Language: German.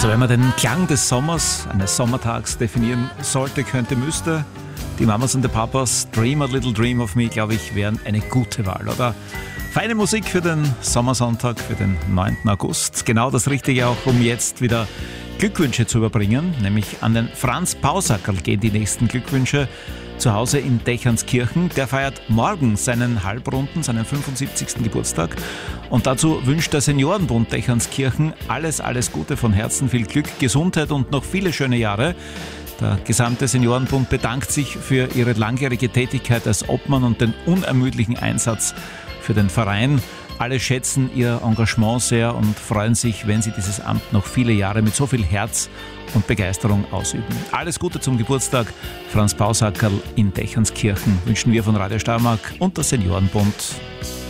Also wenn man den Klang des Sommers, eines Sommertags definieren sollte, könnte, müsste, die Mamas und die Papas, Dream a Little Dream of Me, glaube ich, wären eine gute Wahl, oder? Feine Musik für den Sommersonntag, für den 9. August. Genau das Richtige auch, um jetzt wieder Glückwünsche zu überbringen. Nämlich an den Franz Pausackerl gehen die nächsten Glückwünsche. Zu Hause in Dechernskirchen. Der feiert morgen seinen Halbrunden, seinen 75. Geburtstag. Und dazu wünscht der Seniorenbund Dechernskirchen alles Gute von Herzen, viel Glück, Gesundheit und noch viele schöne Jahre. Der gesamte Seniorenbund bedankt sich für ihre langjährige Tätigkeit als Obmann und den unermüdlichen Einsatz für den Verein. Alle schätzen ihr Engagement sehr und freuen sich, wenn sie dieses Amt noch viele Jahre mit so viel Herz und Begeisterung ausüben. Alles Gute zum Geburtstag, Franz Pausackerl in Dechernskirchen, wünschen wir von Radio Steiermark und der Seniorenbund.